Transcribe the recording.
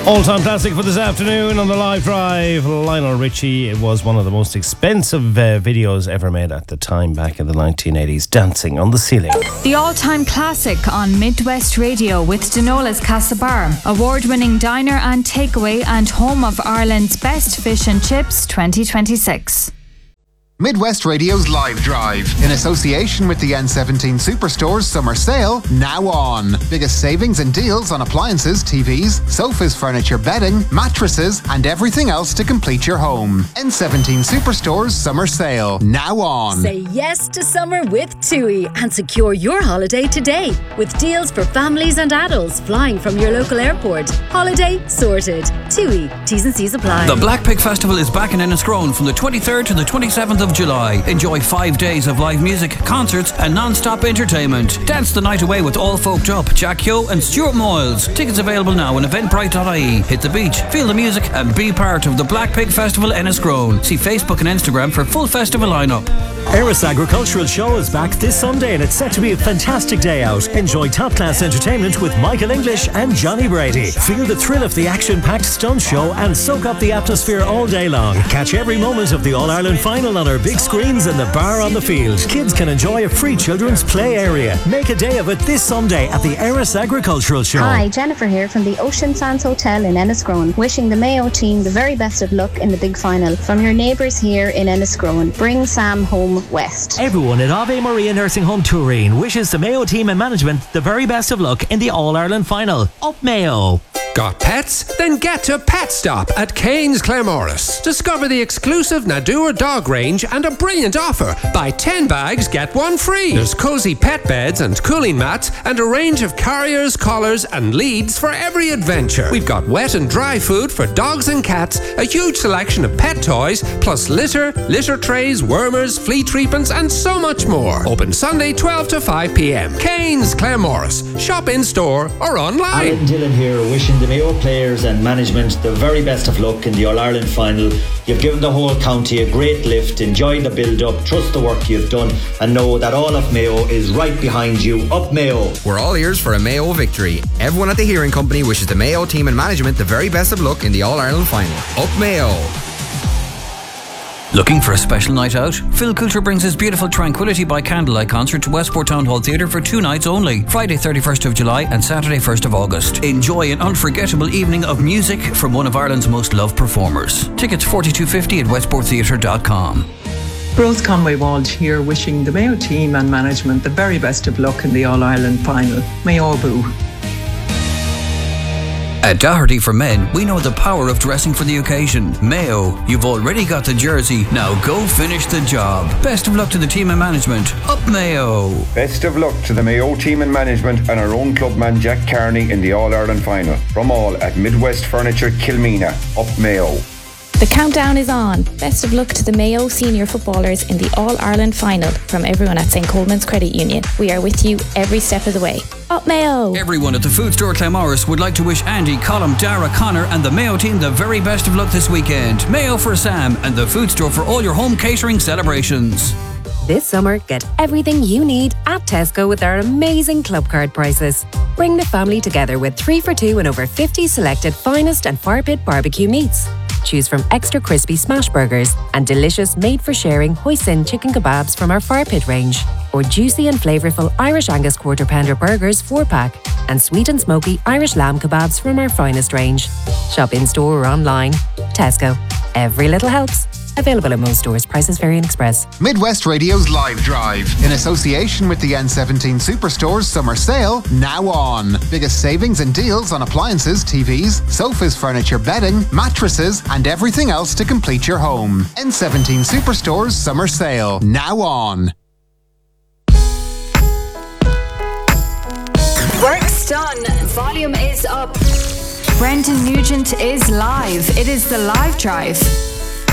All-time classic for this afternoon on the Live Drive. Lionel Richie. It was one of the most expensive videos ever made at the time, back in the 1980s, Dancing on the Ceiling. The all-time classic on Midwest Radio with Denola's Castlebar, award-winning diner and takeaway and home of Ireland's best fish and chips 2026. Midwest Radio's Live Drive, in association with the N17 Superstores Summer Sale, now on. Biggest savings and deals on appliances, TVs, sofas, furniture, bedding, mattresses, and everything else to complete your home. N17 Superstores Summer Sale, now on. Say yes to summer with TUI and secure your holiday today with deals for families and adults flying from your local airport. Holiday sorted. TUI. T's and C's apply. The Black Pig Festival is back in Enniscrone from the 23rd to the 27th of July. Enjoy 5 days of live music, concerts and non-stop entertainment. Dance the night away with All Folked Up, Jack Hugh and Stuart Moyles. Tickets available now on eventbrite.ie. Hit the beach, feel the music and be part of the Black Pig Festival Enniscrone. See Facebook and Instagram for full festival lineup. Eris Agricultural Show is back this Sunday and it's set to be a fantastic day out. Enjoy top-class entertainment with Michael English and Johnny Brady. Feel the thrill of the action-packed stunt show and soak up the atmosphere all day long. Catch every moment of the All-Ireland final on our big screens in the bar on the field. Kids can enjoy a free children's play area. Make a day of it this Sunday at the Eris Agricultural Show. Hi, Jennifer here from the Ocean Sands Hotel in Enniscrone. Wishing the Mayo team the very best of luck in the big final. From your neighbours here in Enniscrone, bring Sam home west. Everyone at Ave Maria Nursing Home Turin wishes the Mayo team and management the very best of luck in the All-Ireland final. Up Mayo! Got pets? Then get to Pet Stop at Cairns Claremorris. Discover the exclusive Nadur dog range and a brilliant offer. Buy 10 bags, get 1 free. There's cozy pet beds and cooling mats and a range of carriers, collars and leads for every adventure. We've got wet and dry food for dogs and cats, a huge selection of pet toys, plus litter trays, wormers, flea treatments and so much more. Open Sunday 12 to 5 p.m. Cairns Claremorris. Shop in store or online. Alan Dillon here, wishing the Mayo players and management the very best of luck in the All-Ireland final. You've given the whole county a great lift. Enjoy the build-up, trust the work you've done and know that all of Mayo is right behind you. Up Mayo! We're all ears for a Mayo victory. Everyone at the Hearing Company wishes the Mayo team and management the very best of luck in the All-Ireland final. Up Mayo! Looking for a special night out? Phil Coulter brings his beautiful Tranquility by Candlelight concert to Westport Town Hall Theatre for 2 nights only, Friday 31st of July and Saturday 1st of August. Enjoy an unforgettable evening of music from one of Ireland's most loved performers. Tickets $42.50 at westporttheatre.com. Rose Conway Walsh here, wishing the Mayo team and management the very best of luck in the All-Ireland final. Mayo Boo. At Doherty for Men, we know the power of dressing for the occasion. Mayo, you've already got the jersey, now go finish the job. Best of luck to the team and management. Up Mayo! Best of luck to the Mayo team and management and our own clubman Jack Carney in the All-Ireland final. From all at Midwest Furniture Kilmina. Up Mayo! The countdown is on. Best of luck to the Mayo senior footballers in the All-Ireland final from everyone at St. Coleman's Credit Union. We are with you every step of the way. Up Mayo! Everyone at the Food Store Claremorris would like to wish Andy, Colm, Dara, Connor and the Mayo team the very best of luck this weekend. Mayo for Sam and the Food Store for all your home catering celebrations. This summer, get everything you need at Tesco with our amazing club card prices. Bring the family together with 3 for 2 and over 50 selected finest and fire pit barbecue meats. Choose from extra crispy smash burgers and delicious made-for-sharing hoisin chicken kebabs from our fire pit range, or juicy and flavourful Irish Angus quarter pounder burgers 4-pack, and sweet and smoky Irish lamb kebabs from our finest range. Shop in-store or online. Tesco. Every little helps. Available at most stores. Prices vary in Express. Midwest Radio's Live Drive, in association with the N17 Superstores Summer Sale, now on. Biggest savings and deals on appliances, TVs, sofas, furniture, bedding, mattresses, and everything else to complete your home. N17 Superstores Summer Sale, now on. Work's done. Volume is up. Brendan Nugent is live. It is the Live Drive.